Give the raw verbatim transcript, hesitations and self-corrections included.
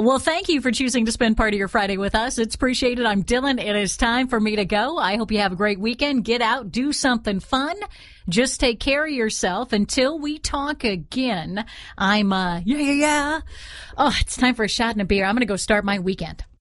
Well, thank you for choosing to spend part of your Friday with us. It's appreciated. I'm Dylan. It is time for me to go. I hope you have a great weekend. Get out, do something fun. Just take care of yourself until we talk again. I'm, uh, yeah, yeah, yeah. Oh, it's time for a shot and a beer. I'm going to go start my weekend.